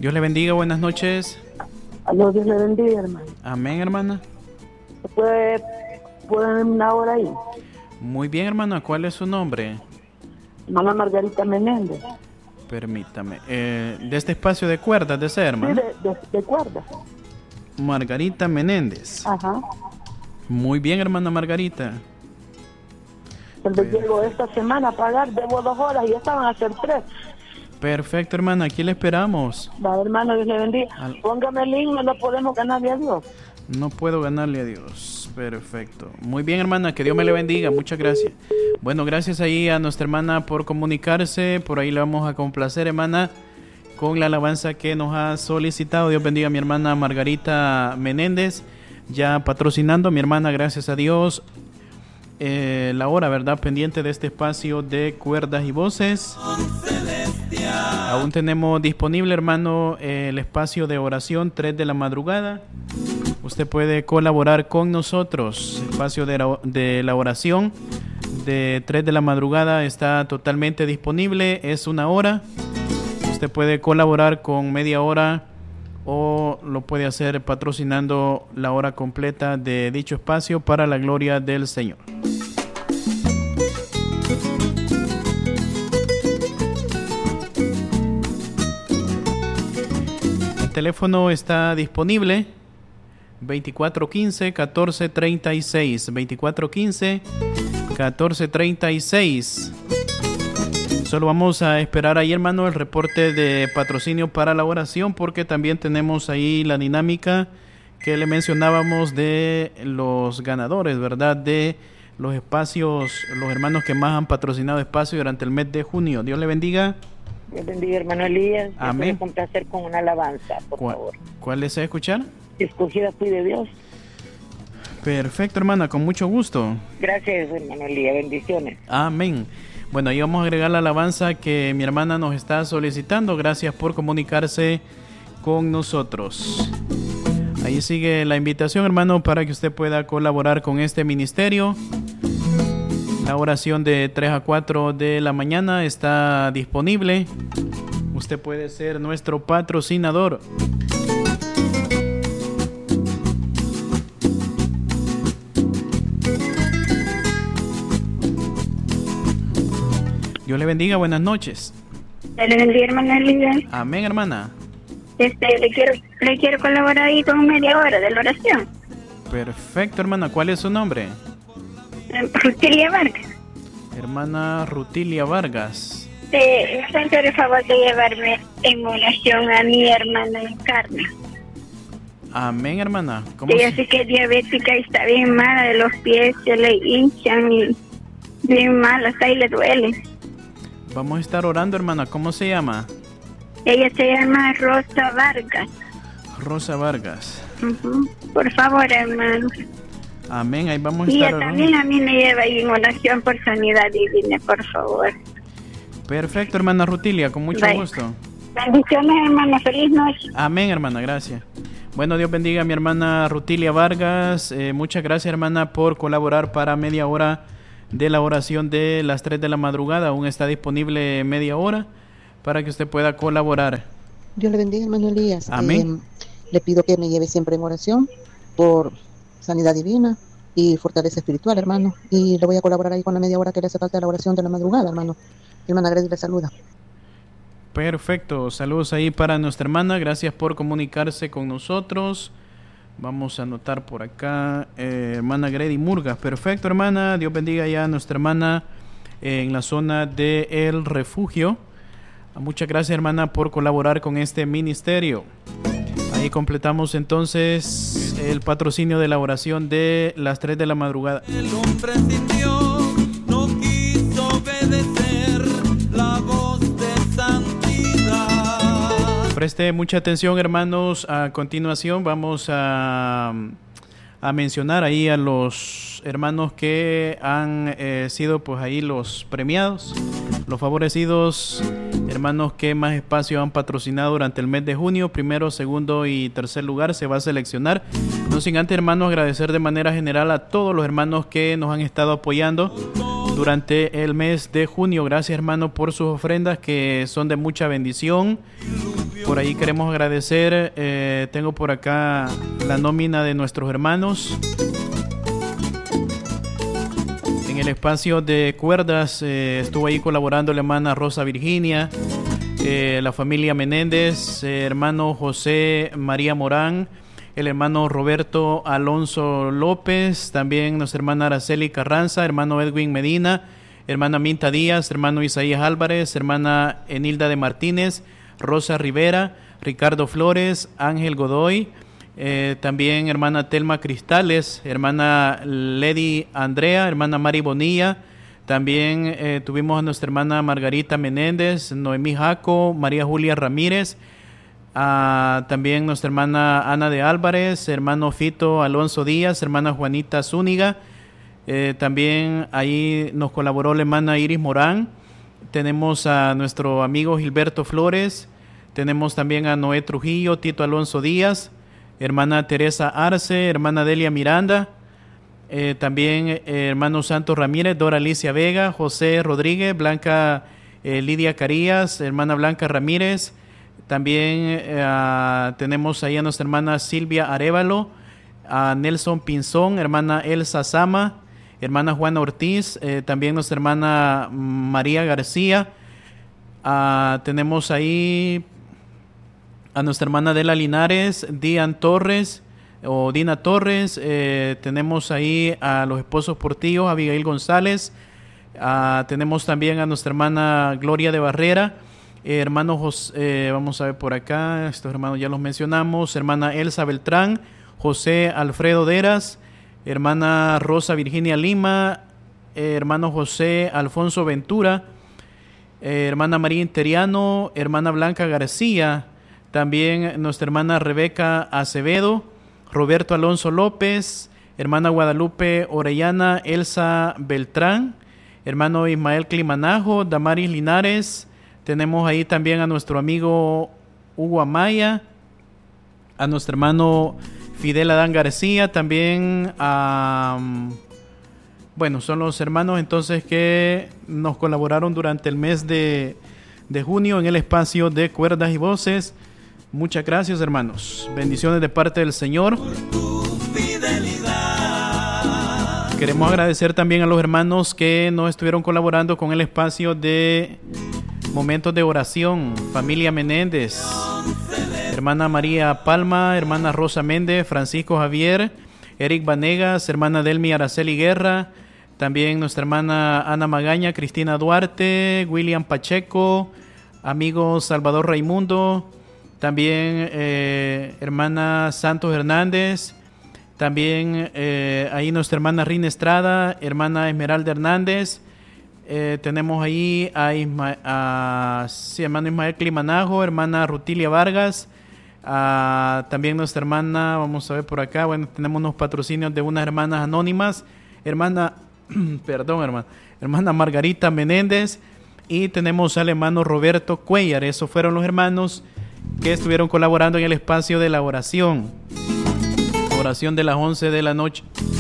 Dios le bendiga, buenas noches. Dios le bendiga, hermano. Amén, hermana. ¿Pueden una hora ahí? Muy bien, hermana. ¿Cuál es su nombre? Hermana Margarita Menéndez. Permítame. De este espacio de cuerdas, ¿desea, hermana? Sí, de cuerdas. Margarita Menéndez. Ajá. Muy bien, hermana Margarita. Entonces llego esta semana a pagar, debo 2 horas y ya estaban a hacer 3. Perfecto, hermana. Aquí le esperamos. Va, hermano, Dios le bendiga. Póngame el himno, no podemos ganarle a Dios. No puedo ganarle a Dios. Perfecto. Muy bien, hermana. Que Dios me le bendiga. Muchas gracias. Bueno, gracias ahí a nuestra hermana por comunicarse. Por ahí le vamos a complacer, hermana, con la alabanza que nos ha solicitado. Dios bendiga a mi hermana Margarita Menéndez, ya patrocinando a mi hermana, gracias a Dios. La hora, ¿verdad? Pendiente de este espacio de cuerdas y voces. Aún tenemos disponible, hermano, el espacio de oración 3 de la madrugada. Usted puede colaborar con nosotros. El espacio de la oración de 3 de la madrugada está totalmente disponible. Es 1 hora. Usted puede colaborar con media hora o lo puede hacer patrocinando la hora completa de dicho espacio para la gloria del Señor. El teléfono está disponible 2415-1436, 2415-1436. Solo vamos a esperar ahí, hermano, el reporte de patrocinio para la oración, porque también tenemos ahí la dinámica que le mencionábamos de los ganadores, ¿verdad? De los espacios, los hermanos que más han patrocinado espacio durante el mes de junio. Dios le bendiga. Dios bendiga, hermano Elías. Amén. Con placer con una alabanza, por favor. ¿Cuál desea escuchar? Escogida fui de Dios. Perfecto, hermana, con mucho gusto. Gracias, hermano Elías. Bendiciones. Amén. Bueno, ahí vamos a agregar la alabanza que mi hermana nos está solicitando. Gracias por comunicarse con nosotros. Ahí sigue la invitación, hermano, para que usted pueda colaborar con este ministerio. La oración de 3 a 4 de la mañana está disponible. Usted puede ser nuestro patrocinador. Dios le bendiga, buenas noches. Dios le bendiga, hermana Elías. Amén, hermana. Le quiero colaborar ahí con media hora de la oración. Perfecto, hermana. ¿Cuál es su nombre? Rutilia Vargas. Hermana Rutilia Vargas. Siento el favor de llevarme en oración a mi hermana Carmen. Amén, hermana. Ella sí que es diabética y está bien mala de los pies, se le hinchan y bien mala, hasta ahí le duele. Vamos a estar orando, hermana. ¿Cómo se llama? Ella se llama Rosa Vargas. Rosa Vargas. Por favor, hermano. Amén, ahí vamos a y estar orando. También a mí me lleva en oración por sanidad divina, por favor. Perfecto, hermana Rutilia, con mucho gusto. Bendiciones, hermana, feliz noche. Amén, hermana, gracias. Bueno, Dios bendiga a mi hermana Rutilia Vargas. Muchas gracias, hermana, por colaborar para media hora de la oración de las 3 de la madrugada. Aún está disponible media hora para que usted pueda colaborar. Dios le bendiga, hermano Elías. Amén. Le pido que me lleve siempre en oración por sanidad divina y fortaleza espiritual, hermano. Y le voy a colaborar ahí con la media hora que le hace falta la oración de la madrugada, hermano. Mi hermana Grady le saluda. Perfecto, saludos ahí para nuestra hermana. Gracias por comunicarse con nosotros. Vamos a anotar por acá, hermana Grady Murgas. Perfecto, hermana. Dios bendiga ya a nuestra hermana en la zona de El Refugio. Muchas gracias, hermana, por colaborar con este ministerio. Ahí completamos entonces el patrocinio de la oración de las 3 de la madrugada. El hombre sin Dios no quiso obedecer la voz de santidad. Preste mucha atención, hermanos. A continuación vamos a mencionar ahí a los hermanos que han sido pues ahí los premiados, los favorecidos, hermanos que más espacio han patrocinado durante el mes de junio. Primero, segundo y tercer lugar se va a seleccionar. No sin antes, hermanos, agradecer de manera general a todos los hermanos que nos han estado apoyando durante el mes de junio. Gracias, hermano, por sus ofrendas que son de mucha bendición. Por ahí queremos agradecer, tengo por acá la nómina de nuestros hermanos. En el espacio de cuerdas estuvo ahí colaborando la hermana Rosa Virginia, la familia Menéndez, hermano José María Morán, el hermano Roberto Alonso López, también nuestra hermana Araceli Carranza, hermano Edwin Medina, hermana Minta Díaz, hermano Isaías Álvarez, hermana Enilda de Martínez, Rosa Rivera, Ricardo Flores, Ángel Godoy, también hermana Telma Cristales, hermana Lady Andrea, hermana Mari Bonilla, también tuvimos a nuestra hermana Margarita Menéndez, Noemí Jaco, María Julia Ramírez, también nuestra hermana Ana de Álvarez, hermano Fito Alonso Díaz, hermana Juanita Zúñiga, también ahí nos colaboró la hermana Iris Morán, tenemos a nuestro amigo Gilberto Flores, tenemos también a Noé Trujillo, Tito Alonso Díaz, hermana Teresa Arce, hermana Delia Miranda, también hermano Santos Ramírez, Dora Alicia Vega, José Rodríguez, Blanca Lidia Carías, hermana Blanca Ramírez, también tenemos ahí a nuestra hermana Silvia Arévalo, a Nelson Pinzón, hermana Elsa Sama, hermana Juana Ortiz, también nuestra hermana María García, tenemos ahí a nuestra hermana Adela Linares, Dina Torres, tenemos ahí a los esposos Portillo, Abigail González, tenemos también a nuestra hermana Gloria de Barrera, hermano José, vamos a ver por acá, estos hermanos ya los mencionamos, hermana Elsa Beltrán, José Alfredo Deras, hermana Rosa Virginia Lima, hermano José Alfonso Ventura, hermana María Interiano, hermana Blanca García, también nuestra hermana Rebeca Acevedo, Roberto Alonso López, hermana Guadalupe Orellana, Elsa Beltrán, hermano Ismael Climanajo, Damaris Linares, tenemos ahí también a nuestro amigo Hugo Amaya, a nuestro hermano Fidel Adán García, también bueno, son los hermanos entonces que nos colaboraron durante el mes de junio en el espacio de Cuerdas y Voces. Muchas gracias, hermanos. Bendiciones de parte del Señor. Queremos agradecer también a los hermanos que nos estuvieron colaborando con el espacio de Momentos de Oración. Familia Menéndez, hermana María Palma, hermana Rosa Méndez, Francisco Javier, Eric Vanegas, hermana Delmi Araceli Guerra, también nuestra hermana Ana Magaña, Cristina Duarte, William Pacheco, amigo Salvador Raimundo, también hermana Santos Hernández, también ahí nuestra hermana Rina Estrada, hermana Esmeralda Hernández, tenemos ahí a hermano Ismael Climanajo, hermana Rutilia Vargas, también nuestra hermana, vamos a ver por acá, bueno, tenemos unos patrocinios de unas hermanas anónimas, hermana Margarita Menéndez, y tenemos al hermano Roberto Cuellar. Esos fueron los hermanos que estuvieron colaborando en el espacio de la oración de las 11 de la noche.